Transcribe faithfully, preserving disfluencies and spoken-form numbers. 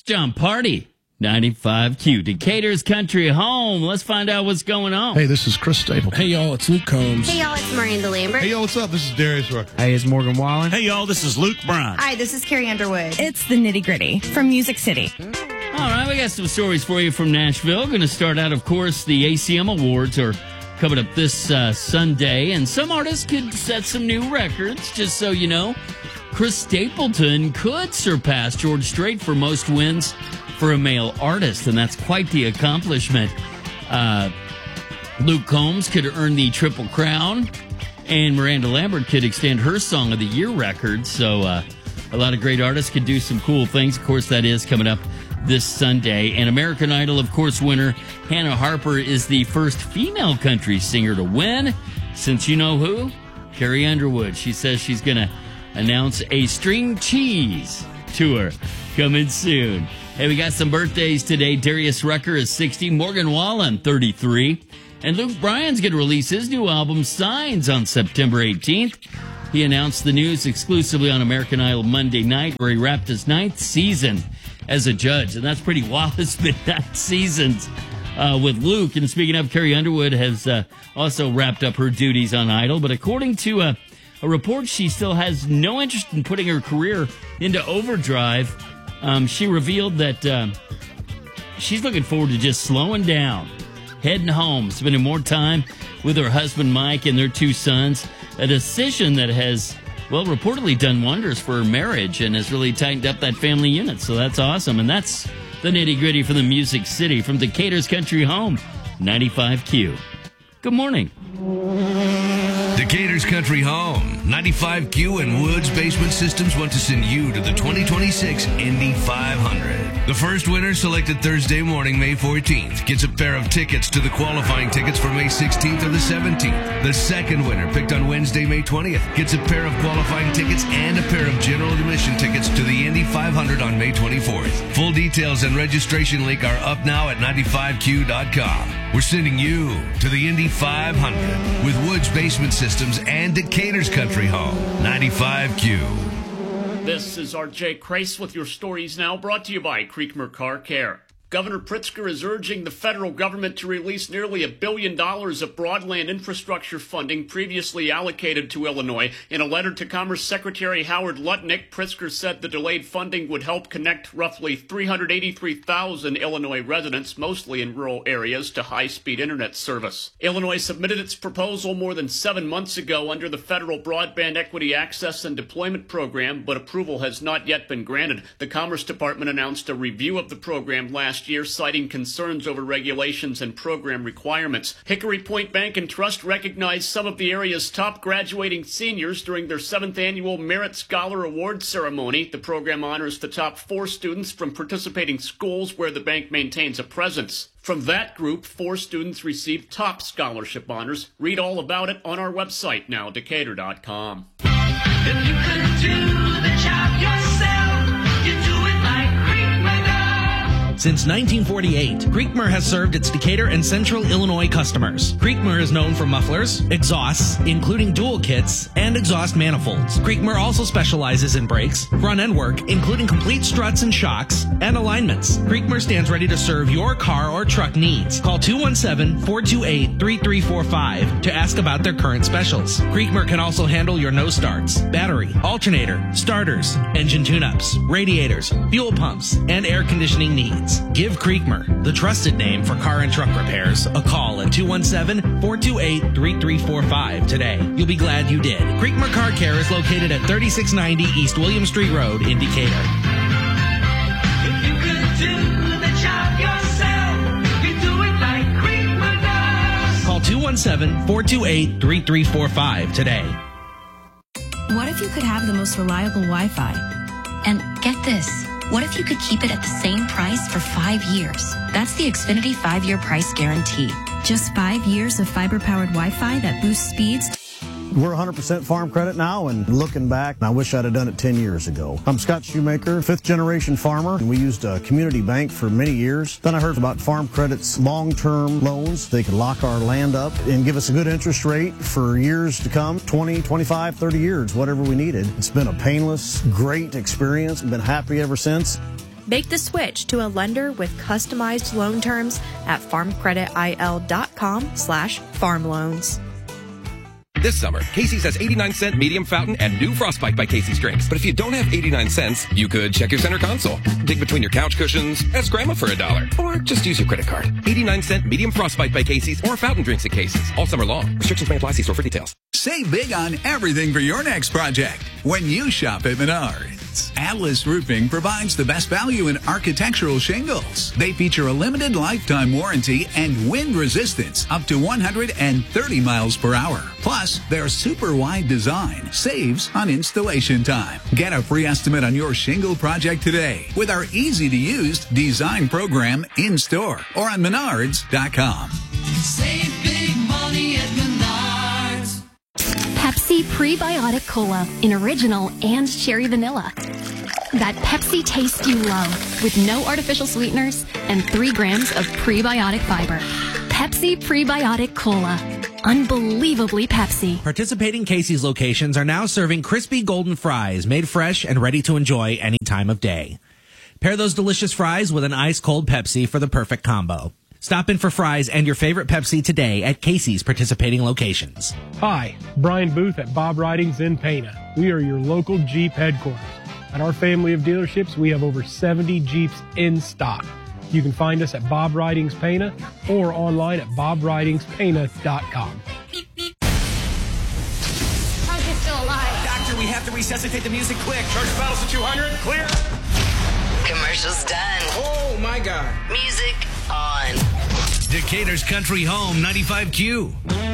John Party, ninety-five Q, Decatur's country home. Let's find out what's going on. Hey, this is Chris Stapleton. Hey, y'all, it's Luke Combs. Hey, y'all, it's Miranda Lambert. Hey, yo, what's up? This is Darius Rucker. Hey, it's Morgan Wallen. Hey, y'all, this is Luke Bryan. Hi, this is Carrie Underwood. It's the Nitty Gritty from Music City. All right, we got some stories for you from Nashville. Going to start out, of course, the A C M Awards are coming up this uh, Sunday, and some artists could set some new records, just so you know. Chris Stapleton could surpass George Strait for most wins for a male artist, and that's quite the accomplishment. Uh, Luke Combs could earn the Triple Crown, and Miranda Lambert could extend her Song of the Year record. So uh, a lot of great artists could do some cool things. Of course, that is coming up this Sunday. And American Idol, of course, winner Hannah Harper is the first female country singer to win since you know who? Carrie Underwood. She says she's going to announce a string cheese tour coming soon. Hey, we got some birthdays today. Darius Rucker is sixty, Morgan Wallen, thirty-three, and Luke Bryan's going to release his new album, Signs, on September eighteenth. He announced the news exclusively on American Idol Monday night, where he wrapped his ninth season as a judge, and that's pretty wild. It's been nine seasons uh, with Luke. And speaking of, Carrie Underwood has uh, also wrapped up her duties on Idol, but according to a, a report, she still has no interest in putting her career into overdrive. Um, she revealed that uh, she's looking forward to just slowing down, heading home, spending more time with her husband Mike and their two sons, a decision that has, well, reportedly done wonders for her marriage and has really tightened up that family unit. So that's awesome. And that's the nitty-gritty from the Music City, from Decatur's country home, ninety-five Q. Good morning. Decatur's country home, ninety-five Q and Woods Basement Systems want to send you to the twenty twenty-six Indy five hundred. The first winner, selected Thursday morning, May fourteenth, gets a pair of tickets to the qualifying tickets for May sixteenth or the seventeenth. The second winner, picked on Wednesday, May twentieth, gets a pair of qualifying tickets and a pair of general admission tickets to the Indy five hundred on May twenty-fourth. Full details and registration link are up now at ninety-five Q dot com. We're sending you to the Indy five hundred with Woods Basement Systems and Decatur's country home, ninety-five Q. This is R J Crace with your stories now, brought to you by Creekmer Car Care. Governor Pritzker is urging the federal government to release nearly a billion dollars of broadband infrastructure funding previously allocated to Illinois. In a letter to Commerce Secretary Howard Lutnick, Pritzker said the delayed funding would help connect roughly three hundred eighty-three thousand Illinois residents, mostly in rural areas, to high-speed internet service. Illinois submitted its proposal more than seven months ago under the Federal Broadband Equity Access and Deployment Program, but approval has not yet been granted. The Commerce Department announced a review of the program last year, citing concerns over regulations and program requirements. Hickory Point Bank and Trust recognized some of the area's top graduating seniors during their seventh annual Merit Scholar Award ceremony. The program honors the top four students from participating schools where the bank maintains a presence. From that group, four students received top scholarship honors. Read all about it on our website now, Decatur dot com. If you could do the job yourself, you do it like Creekmer does. Since nineteen forty-eight, Creekmer has served its Decatur and Central Illinois customers. Creekmer is known for mufflers, exhausts, including dual kits, and exhaust manifolds. Creekmer also specializes in brakes, front-end work, including complete struts and shocks, and alignments. Creekmer stands ready to serve your car or truck needs. Call two one seven, four two eight, three three four five to ask about their current specials. Creekmer can also handle your no starts, battery, alternator, starters, engine tune-ups, radiators, fuel pumps, and air conditioning needs. Give Creekmer, the trusted name for car and truck repairs, a call at two one seven, four two eight, three three four five today. You'll be glad you did. Creekmer Car Care is located at thirty-six ninety East William Street Road in Decatur. If you could do the job yourself, you do it like Creekmer does. Call two one seven, four two eight, three three four five today. What if you could have the most reliable Wi-Fi? And get this, what if you could keep it at the same price for five years? That's the Xfinity five-year price guarantee. Just five years of fiber-powered Wi-Fi that boosts speeds. We're one hundred percent farm credit now, and looking back, I wish I'd have done it ten years ago. I'm Scott Shoemaker, fifth-generation farmer, and we used a community bank for many years. Then I heard about Farm Credit's long-term loans. They could lock our land up and give us a good interest rate for years to come, twenty, twenty-five, thirty years, whatever we needed. It's been a painless, great experience. I've been happy ever since. Make the switch to a lender with customized loan terms at farmcreditil.com slash farm loans. This summer, Casey's has eighty-nine cent medium fountain and new Frostbite by Casey's drinks. But if you don't have eighty-nine cents, you could check your center console, dig between your couch cushions, ask Grandma for a dollar, or just use your credit card. eighty-nine cent medium Frostbite by Casey's or fountain drinks at Casey's all summer long. Restrictions may apply. See store for details. Save big on everything for your next project when you shop at Menards. Atlas Roofing provides the best value in architectural shingles. They feature a limited lifetime warranty and wind resistance up to one hundred thirty miles per hour. Plus, their super wide design saves on installation time. Get a free estimate on your shingle project today with our easy-to-use design program in store or on menards dot com. Save big money at Menards. Pepsi Prebiotic Cola in original and cherry vanilla. That Pepsi taste you love with no artificial sweeteners and three grams of prebiotic fiber. Pepsi Prebiotic Cola. Unbelievably Pepsi. Participating Casey's locations are now serving crispy golden fries made fresh and ready to enjoy any time of day. Pair those delicious fries with an ice cold Pepsi for the perfect combo. Stop in for fries and your favorite Pepsi today at Casey's participating locations. Hi, Brian Booth at Bob Ridings in Pana. We are your local Jeep headquarters. At our family of dealerships, we have over seventy Jeeps in stock. You can find us at Bob Ridings Pana or online at bob ridings pana dot com. How's it still alive? Doctor, we have to resuscitate the music quick. Charge battles to two hundred. Clear. Commercials done. Oh, my God. Music on. Decatur's Country Home, ninety-five Q.